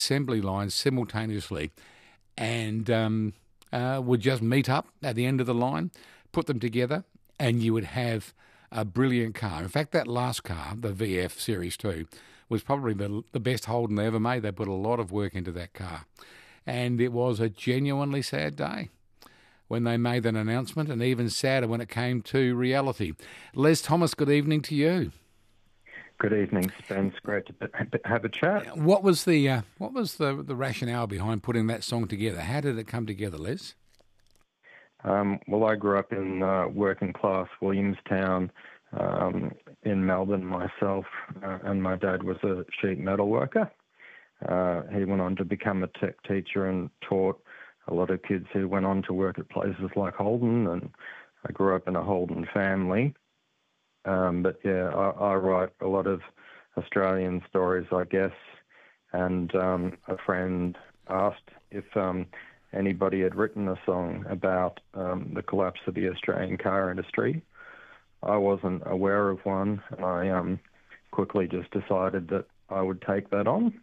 assembly lines simultaneously and would just meet up at the end of the line, put them together, and you would have a brilliant car. In fact, that last car, the VF Series 2, was probably the best Holden they ever made. They put a lot of work into that car. And it was a genuinely sad day when they made that announcement, and even sadder when it came to reality. Les Thomas, good evening to you. Good evening, Spence. Great to have a chat. What was the rationale behind putting that song together? How did it come together, Les? Well, I grew up in working class Williamstown in Melbourne myself, and my dad was a sheet metal worker. He went on to become a tech teacher and taught a lot of kids who went on to work at places like Holden, and I grew up in a Holden family. But yeah, I write a lot of Australian stories, I guess, and a friend asked if anybody had written a song about the collapse of the Australian car industry. I wasn't aware of one, and I quickly just decided that I would take that on.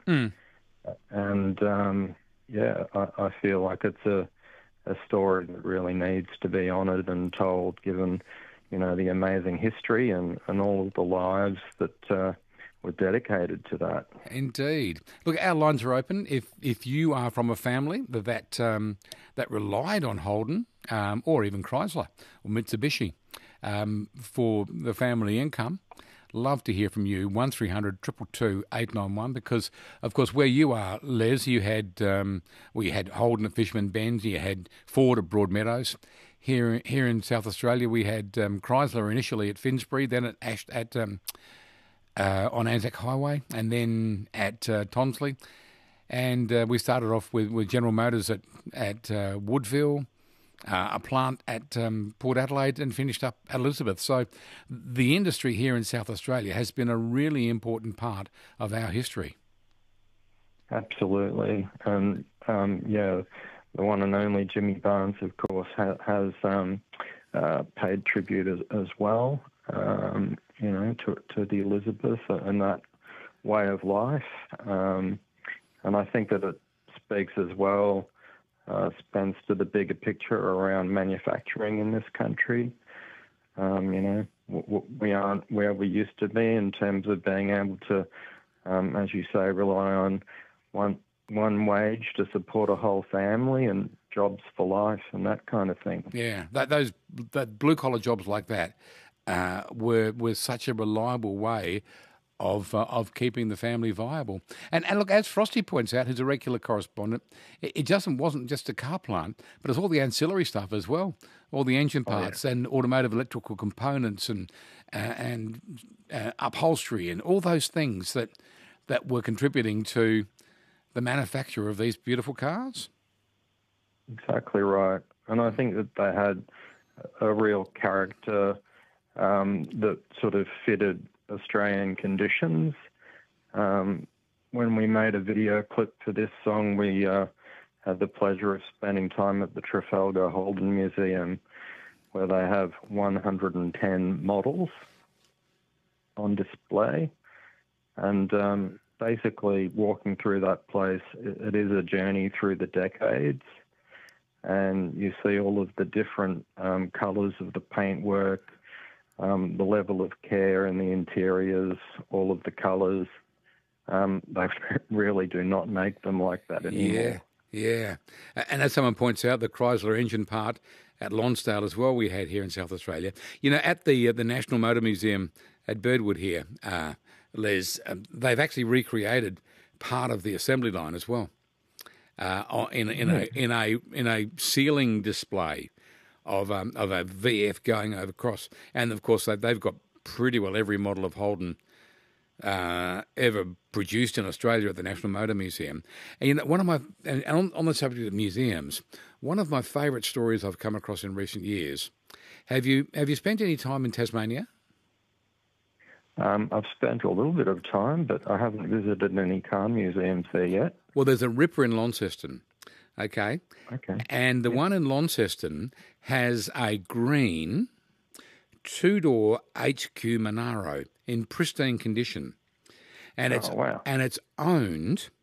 And yeah, I feel like it's a story that really needs to be honoured and told, given the amazing history and all of the lives that were dedicated to that. Indeed. Look, our lines are open. If you are from a family that relied on Holden or even Chrysler or Mitsubishi for the family income, love to hear from you. 1300 222 891, because of course where you are, Les, you had Holden at Fisherman Bend, you had Ford at Broadmeadows. Here in South Australia, we had Chrysler initially at Finsbury, then on Anzac Highway, and then at Tonsley, and we started off with General Motors at Woodville, a plant at Port Adelaide, and finished up at Elizabeth. So the industry here in South Australia has been a really important part of our history. Absolutely, and yeah. The one and only Jimmy Barnes, of course, has paid tribute as well, to the Elizabeth and that way of life. And I think that it speaks as well, Spence, to the bigger picture around manufacturing in this country. We aren't where we used to be in terms of being able to, as you say, rely on one wage to support a whole family and jobs for life and that kind of thing. Yeah, that blue collar jobs like that were such a reliable way of keeping the family viable. And look, as Frosty points out, who's a regular correspondent, it wasn't just a car plant, but it's all the ancillary stuff as well, all the engine parts and automotive electrical components and upholstery and all those things that were contributing to the manufacture of these beautiful cars. Exactly right. And I think that they had a real character that sort of fitted Australian conditions. When we made a video clip for this song, we had the pleasure of spending time at the Trafalgar Holden Museum, where they have 110 models on display. And basically walking through that place, it is a journey through the decades, and you see all of the different colours of the paintwork, the level of care in the interiors, all of the colours. They really do not make them like that anymore. Yeah. And as someone points out, the Chrysler engine part at Lonsdale as well we had here in South Australia. At the National Motor Museum at Birdwood here, Les, they've actually recreated part of the assembly line as well, in a ceiling display of a VF going over across, and of course they've got pretty well every model of Holden ever produced in Australia at the National Motor Museum. And on the subject of museums, one of my favourite stories I've come across in recent years. Have you spent any time in Tasmania? I've spent a little bit of time, but I haven't visited any car museums there yet. Well, there's a ripper in Launceston, okay? And the one in Launceston has a green two-door HQ Monaro in pristine condition. And it's owned